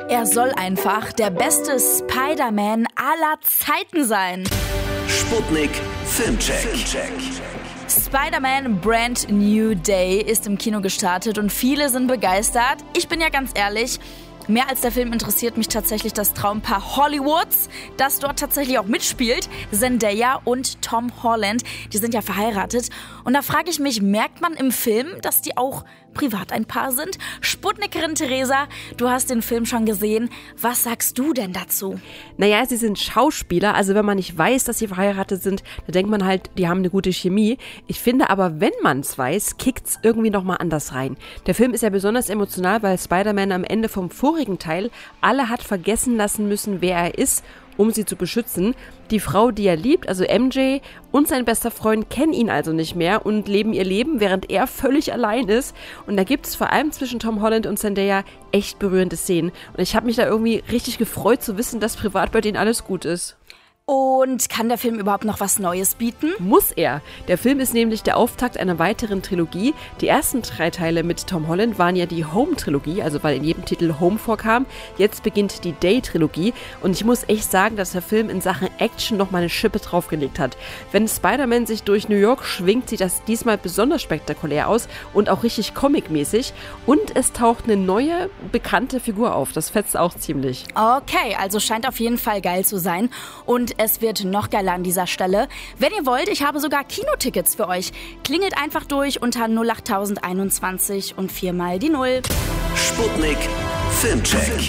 Er soll einfach der beste Spider-Man aller Zeiten sein. Sputnik Filmcheck. Spider-Man Brand New Day ist im Kino gestartet und viele sind begeistert. Ich bin ja ganz ehrlich, mehr als der Film interessiert mich tatsächlich das Traumpaar Hollywoods, das dort tatsächlich auch mitspielt. Zendaya und Tom Holland, die sind ja verheiratet. Und da frage ich mich, merkt man im Film, dass die auch privat ein Paar sind? Sputnikerin Theresa, du hast den Film schon gesehen. Was sagst du denn dazu? Naja, sie sind Schauspieler, also wenn man nicht weiß, dass sie verheiratet sind, dann denkt man halt, die haben eine gute Chemie. Ich finde aber, wenn man es weiß, kickt's irgendwie nochmal anders rein. Der Film ist ja besonders emotional, weil Spider-Man am Ende vom vorigen Teil alle hat vergessen lassen müssen, wer er ist, um sie zu beschützen. Die Frau, die er liebt, also MJ, und sein bester Freund kennen ihn also nicht mehr und leben ihr Leben, während er völlig allein ist. Und da gibt es vor allem zwischen Tom Holland und Zendaya echt berührende Szenen. Und ich habe mich da irgendwie richtig gefreut zu wissen, dass privat bei denen alles gut ist. Und kann der Film überhaupt noch was Neues bieten? Muss er. Der Film ist nämlich der Auftakt einer weiteren Trilogie. Die ersten 3 Teile mit Tom Holland waren ja die Home-Trilogie, also weil in jedem Titel Home vorkam. Jetzt beginnt die Day-Trilogie und ich muss echt sagen, dass der Film in Sachen Action noch mal eine Schippe draufgelegt hat. Wenn Spider-Man sich durch New York schwingt, sieht das diesmal besonders spektakulär aus und auch richtig comic-mäßig. Und es taucht eine neue, bekannte Figur auf. Das fetzt auch ziemlich. Okay, also scheint auf jeden Fall geil zu sein. Und es wird noch geiler an dieser Stelle. Wenn ihr wollt, ich habe sogar Kinotickets für euch. Klingelt einfach durch unter 08021 und 4 mal die 0. Sputnik Filmcheck.